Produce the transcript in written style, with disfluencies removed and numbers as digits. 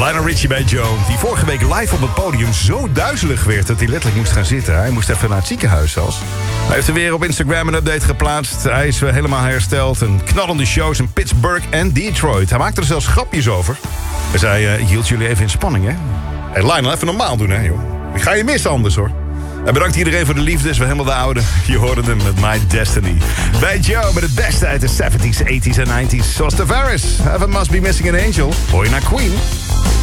Lionel Richie bij Joe, die vorige week live op het podium zo duizelig werd dat hij letterlijk moest gaan zitten. Hij moest even naar het ziekenhuis zelfs. Hij heeft er weer op Instagram een update geplaatst. Hij is helemaal hersteld. Een knallende shows in Pittsburgh en Detroit. Hij maakte er zelfs grapjes over. Hij zei, ik hield jullie even in spanning, hè? Hey Lionel, even normaal doen, hè, joh. Ik ga je missen anders, hoor. En bedankt iedereen voor de liefde. Is wel helemaal de oude. Je hoorde hem met My Destiny. Bij Joe met het beste uit de 70s, 80s en 90s. Zoals Tavares. Heaven Must Be Missing an Angel. Hoor je naar Queen.